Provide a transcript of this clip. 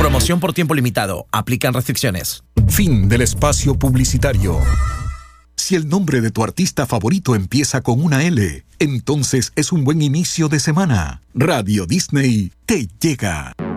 Promoción por tiempo limitado. Aplican restricciones. Fin del espacio publicitario. Si el nombre de tu artista favorito empieza con una L, entonces es un buen inicio de semana. Radio Disney te llega.